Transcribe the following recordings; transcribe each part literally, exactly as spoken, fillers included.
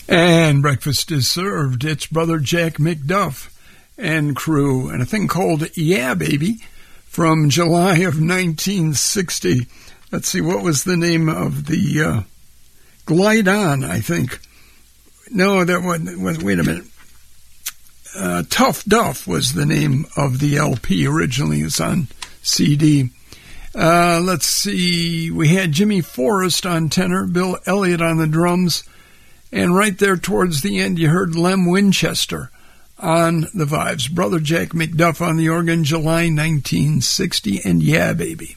And breakfast is served. It's Brother Jack McDuff and crew, and a thing called Yeah Baby from July of nineteen sixty. Let's see, what was the name of the uh, Glide On, I think. No, that was, wait a minute. Uh, Tough Duff was the name of the L P originally. It was on C D. Uh, let's see, we had Jimmy Forrest on tenor, Bill Elliott on the drums, and right there towards the end you heard Lem Winchester on the vibes. Brother Jack McDuff on the organ, July nineteen sixty, and Yeah Baby.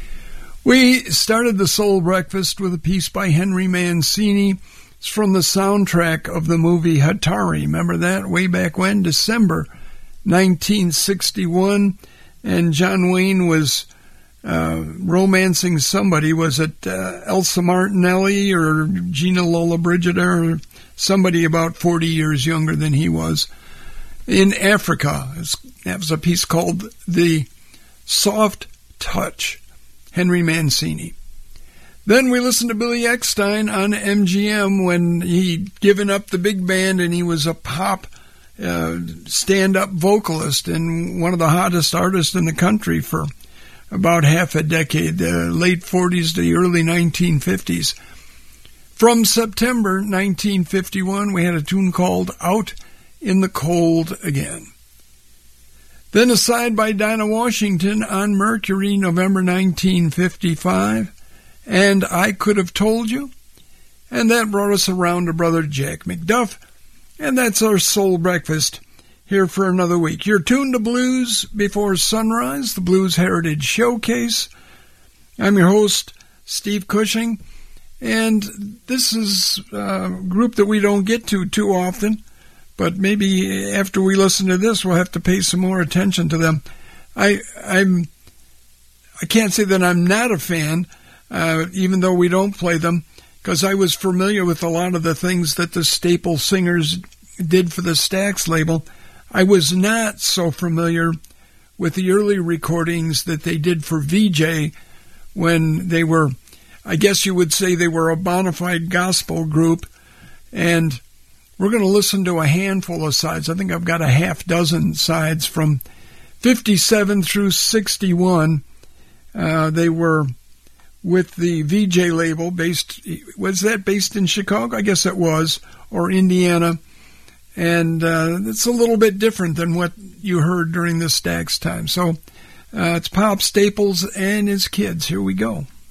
We started the Soul Breakfast with a piece by Henry Mancini. It's from the soundtrack of the movie Hatari. Remember that? Way back when? December nineteen sixty-one. And John Wayne was uh, romancing somebody. Was it uh, Elsa Martinelli or Gina Lollobrigida or somebody about forty years younger than he was? In Africa. That was a piece called The Soft Touch. Henry Mancini. Then we listened to Billy Eckstine on M G M when he'd given up the big band and he was a pop uh, stand-up vocalist and one of the hottest artists in the country for about half a decade, the late forties to the early nineteen fifties. From September nineteen fifty-one, we had a tune called Out in the Cold Again. Then a side by Dinah Washington on Mercury, November nineteen fifty-five, and I Could Have Told You. And that brought us around to Brother Jack McDuff, and that's our Soul Breakfast here for another week. You're tuned to Blues Before Sunrise, the Blues Heritage Showcase. I'm your host, Steve Cushing, and this is a group that we don't get to too often. But maybe after we listen to this, we'll have to pay some more attention to them. I I'm I can't say that I'm not a fan, uh, even though we don't play them, because I was familiar with a lot of the things that the Staple Singers did for the Stax label. I was not so familiar with the early recordings that they did for V J when they were, I guess you would say they were a bona fide gospel group, and we're going to listen to a handful of sides. I think I've got a half dozen sides from fifty-seven through sixty-one. Uh, they were with the V J label based, was that based in Chicago? I guess it was, or Indiana. And uh, it's a little bit different than what you heard during the Stax time. So uh, it's Pop Staples and his kids. Here we go.